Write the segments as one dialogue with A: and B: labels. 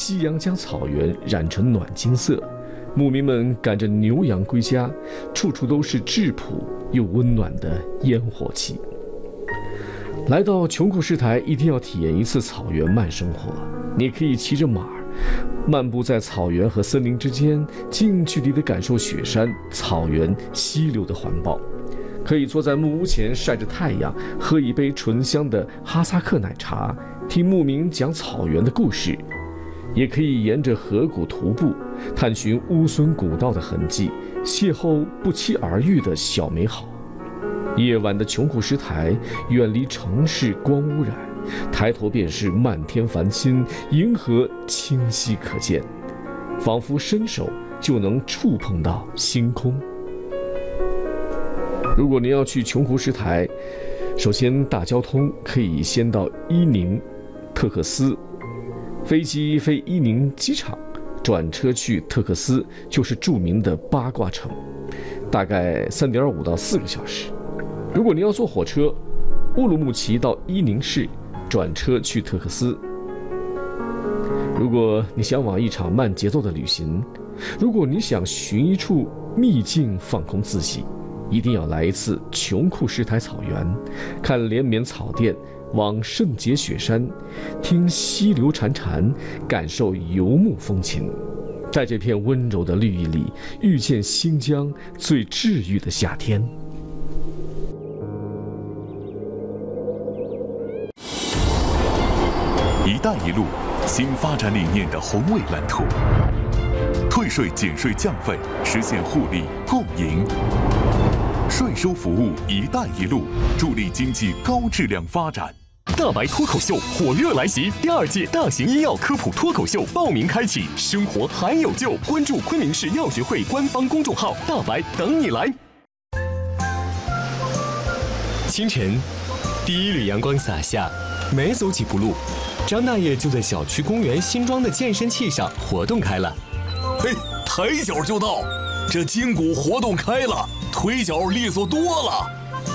A: 夕阳将草原染成暖金色，牧民们赶着牛羊归家，处处都是质朴又温暖的烟火气。来到穷库什台，一定要体验一次草原慢生活。你可以骑着马漫步在草原和森林之间，近距离地感受雪山、草原、溪流的环抱。可以坐在木屋前晒着太阳，喝一杯醇香的哈萨克奶茶，听牧民讲草原的故事。也可以沿着河谷徒步，探寻乌孙古道的痕迹，邂逅不期而遇的小美好。夜晚的穷库什台，远离城市光污染，抬头便是漫天繁星，银河清晰可见，仿佛伸手就能触碰到星空。如果您要去穷库什台，首先大交通可以先到伊宁、特克斯，飞机飞伊宁机场，转车去特克斯，就是著名的八卦城，大概3.5到4个小时。如果您要坐火车，乌鲁木齐到伊宁市，转车去特克斯。如果你想往一场慢节奏的旅行，如果你想寻一处秘境放空自己，一定要来一次穷库什台草原，看连绵草甸，往圣洁雪山，听溪流潺潺，感受游牧风情，在这片温柔的绿意里，遇见新疆最治愈的夏天。
B: 一带一路新发展理念的宏伟蓝图，退税减税降费，实现互利共赢。税收服务一带一路，助力经济高质量发展。大白脱口秀火热来袭，第2届大型医药科普脱口秀报名开启，生活还有救！关注昆明市药学会官方公众号，大白等你来。
C: 清晨，第一缕阳光洒下，没走几步路，张大爷就在小区公园新装的健身器上活动开了。
D: 嘿，抬脚就到，这筋骨活动开了，腿脚利索多了。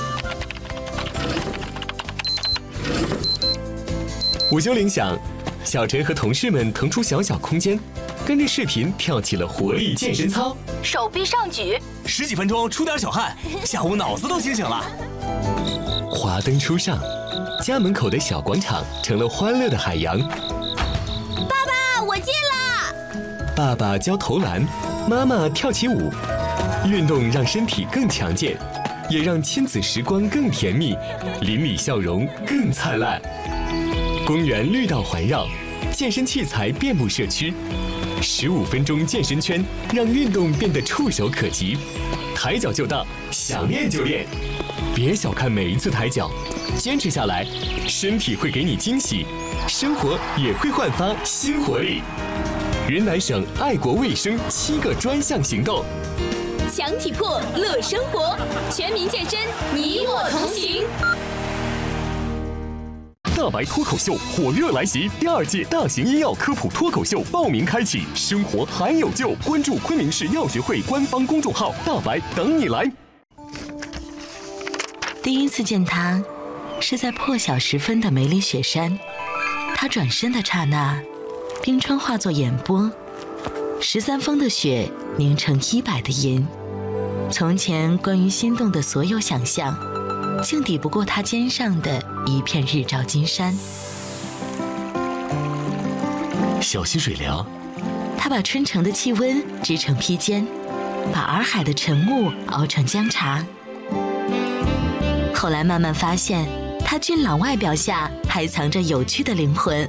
C: 午休铃响，小陈和同事们腾出小小空间，跟着视频跳起了活力健身操，
E: 手臂上举
D: ，10几分钟出点小汗，下午脑子都清醒了。
C: 华灯初上，家门口的小广场成了欢乐的海洋。
E: 爸爸，我进了。
C: 爸爸教投篮，妈妈跳起舞，运动让身体更强健，也让亲子时光更甜蜜，邻里笑容更灿烂。公园绿道环绕，健身器材遍布社区，15分钟健身圈让运动变得触手可及，抬脚就到，想练就练。别小看每一次抬脚，坚持下来，身体会给你惊喜，生活也会焕发新活力。云南省爱国卫生7个专项行动，
E: 强体魄乐生活，全民健身，你我同行。
B: 大白脱口秀火热来袭，第2届大型医药科普脱口秀报名开启，生活还有救！关注昆明市药学会官方公众号，大白等你来。
F: 第一次见他，是在破晓时分的梅里雪山。他转身的刹那，冰川化作眼波，13峰的雪凝成100的银。从前关于心动的所有想象，竟抵不过他肩上的一片日照金山。
C: 小溪水凉，
F: 他把春城的气温织成披肩，把洱海的晨雾熬成姜茶。后来慢慢发现，他俊朗外表下还藏着有趣的灵魂。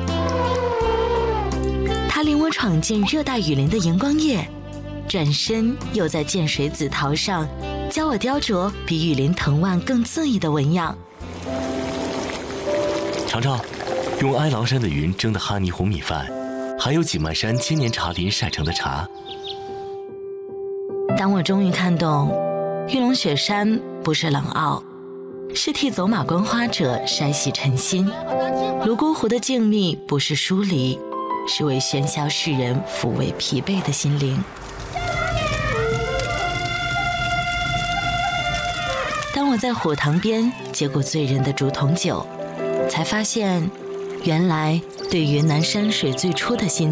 F: 他领我闯进热带雨林的荧光夜，转身又在涧水紫桃上教我雕琢比雨林藤蔓更恣意的纹样。
C: 尝尝用哀牢山的云蒸的哈尼红米饭，还有锦漫山千年茶林晒成的茶。
F: 当我终于看懂，玉龙雪山不是冷傲，是替走马观花者筛洗尘心；泸沽湖的静谧不是疏离，是为喧嚣世人抚慰疲惫的心灵。当我在火塘边接过醉人的竹筒酒，才发现，原来对云南山水最初的心